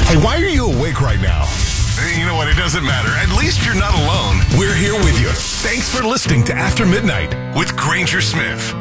Hey, why are you awake right now? You know what? It doesn't matter. At least you're not alone. We're here with you. Thanks for listening to After Midnight with Granger Smith.